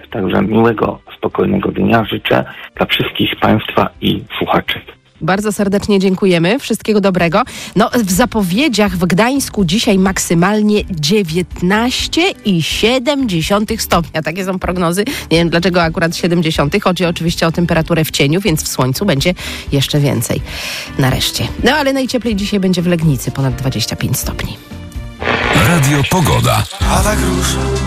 Także miłego, spokojnego dnia życzę dla wszystkich Państwa i słuchaczy. Bardzo serdecznie dziękujemy. Wszystkiego dobrego. No, w zapowiedziach w Gdańsku dzisiaj maksymalnie 19,7 stopnia. Takie są prognozy. Nie wiem dlaczego akurat 70. Chodzi oczywiście o temperaturę w cieniu, więc w słońcu będzie jeszcze więcej. Nareszcie. No ale najcieplej dzisiaj będzie w Legnicy, ponad 25 stopni. Radio Pogoda. A tak róż